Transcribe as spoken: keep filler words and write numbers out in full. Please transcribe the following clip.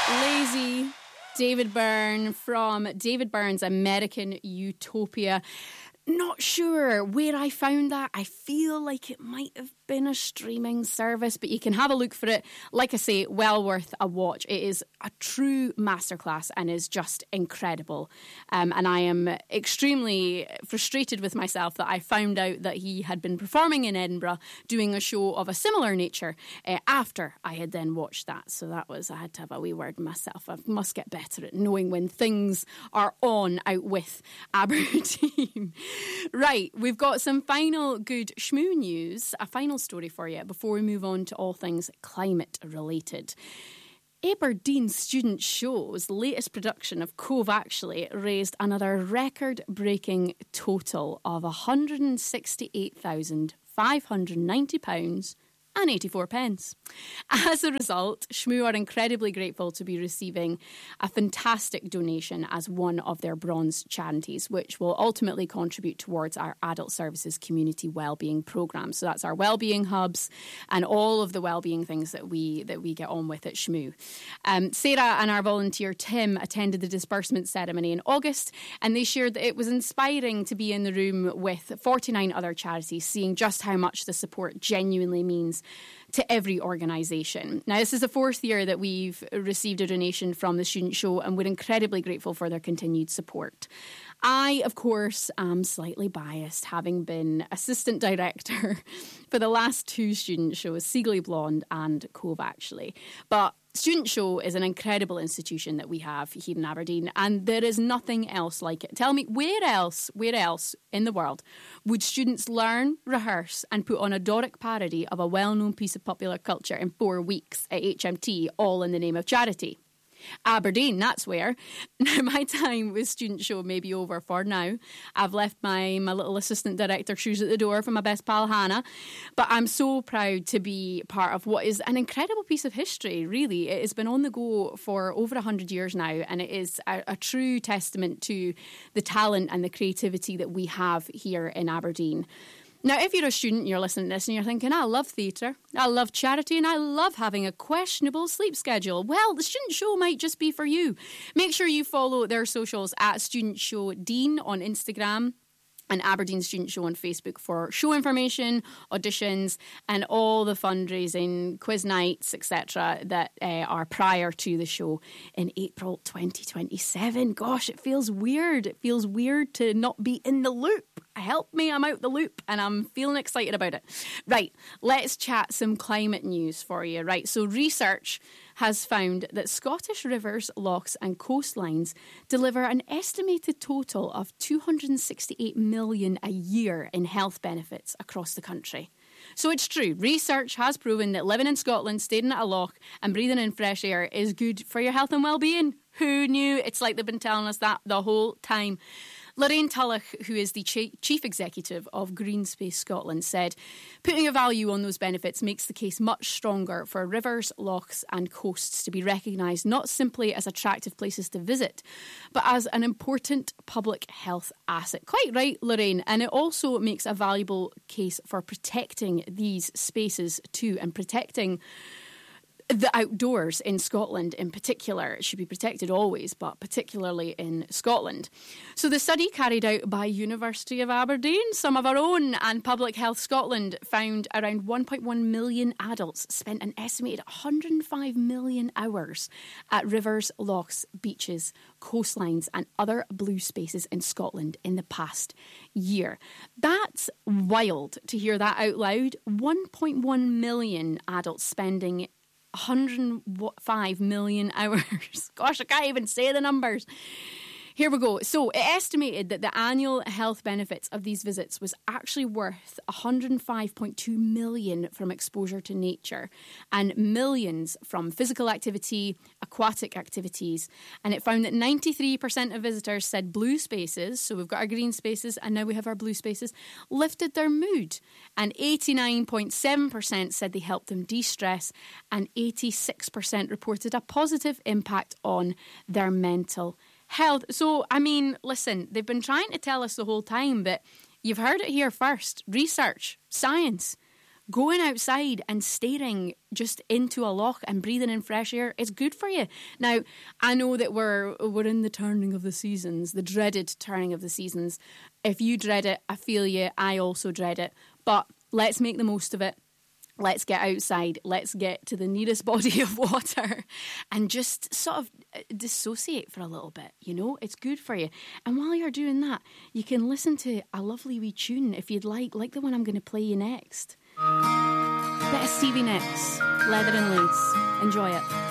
Lazy, David Byrne from David Byrne's American Utopia. Not sure where I found that. I feel like it might have been a streaming service, but you can have a look for it. Like I say, well worth a watch. It is a true masterclass and is just incredible. Um, and I am extremely frustrated with myself that I found out that he had been performing in Edinburgh doing a show of a similar nature uh, after I had then watched that. So that was, I had to have a wee word myself. I must get better at knowing when things are on out with Aberdeen. Right, we've got some final good schmoo news, a final story for you before we move on to all things climate related. Aberdeen Student Show's latest production of Cove Actually raised another record-breaking total of one hundred sixty-eight thousand five hundred ninety pounds and eighty-four pence. As a result, Schmoo are incredibly grateful to be receiving a fantastic donation as one of their bronze charities, which will ultimately contribute towards our adult services community wellbeing programme. So that's our wellbeing hubs and all of the wellbeing things that we that we get on with at Schmoo. Um, Sarah and our volunteer Tim attended the disbursement ceremony in August, and they shared that it was inspiring to be in the room with forty-nine other charities, seeing just how much the support genuinely means to every organisation. Now, this is the fourth year that we've received a donation from the Student Show, and we're incredibly grateful for their continued support. I, of course, am slightly biased, having been assistant director for the last two student shows, Seagly Blonde and Cove Actually. But Student Show is an incredible institution that we have here in Aberdeen, and there is nothing else like it. Tell me, where else, where else in the world would students learn, rehearse and put on a Doric parody of a well-known piece of popular culture in four weeks at H M T, all in the name of charity? Aberdeen, that's where. Now, my time with Student Show may be over for now. I've left my, my little assistant director shoes at the door for my best pal Hannah, but I'm so proud to be part of what is an incredible piece of history, really. It has been on the go for over one hundred years now, and it is a, a true testament to the talent and the creativity that we have here in Aberdeen. Now, if you're a student, you're listening to this and you're thinking, I love theatre, I love charity, and I love having a questionable sleep schedule. Well, the Student Show might just be for you. Make sure you follow their socials at Student Show Dean on Instagram and Aberdeen Student Show on Facebook for show information, auditions, and all the fundraising, quiz nights, et cetera that uh, are prior to the show in April twenty twenty-seven. Gosh, it feels weird. It feels weird to not be in the loop. Help me, I'm out the loop and I'm feeling excited about it. Right, let's chat some climate news for you. Right, so research has found that Scottish rivers, lochs and coastlines deliver an estimated total of two hundred sixty-eight million a year in health benefits across the country. So it's true, research has proven that living in Scotland, staying at a loch and breathing in fresh air is good for your health and well-being. Who knew? It's like they've been telling us that the whole time. Lorraine Tulloch, who is the Chief Executive of Green Space Scotland, said, putting a value on those benefits makes the case much stronger for rivers, lochs and coasts to be recognised not simply as attractive places to visit, but as an important public health asset. Quite right, Lorraine. And it also makes a valuable case for protecting these spaces too, and protecting the outdoors in Scotland in particular. It should be protected always, but particularly in Scotland. So the study carried out by University of Aberdeen, some of our own, and Public Health Scotland found around one point one million adults spent an estimated one hundred five million hours at rivers, lochs, beaches, coastlines and other blue spaces in Scotland in the past year. That's wild to hear that out loud. one point one million adults spending one hundred five million hours. Gosh, I can't even say the numbers. Here we go. So it estimated that the annual health benefits of these visits was actually worth one hundred five point two million from exposure to nature and millions from physical activity, aquatic activities. And it found that ninety-three percent of visitors said blue spaces, so we've got our green spaces and now we have our blue spaces, lifted their mood. And eighty-nine point seven percent said they helped them de-stress, and eighty-six percent reported a positive impact on their mental health. So, I mean, listen, they've been trying to tell us the whole time, but you've heard it here first. Research, science, going outside and staring just into a loch and breathing in fresh air is good for you. Now, I know that we're we're in the turning of the seasons, the dreaded turning of the seasons. If you dread it, I feel you. I also dread it. But let's make the most of it. Let's get outside. Let's get to the nearest body of water and just sort of dissociate for a little bit. You know, it's good for you. And while you're doing that, you can listen to a lovely wee tune if you'd like, like the one I'm going to play you next. Bit of Stevie Nicks, Leather and Lace. Enjoy it.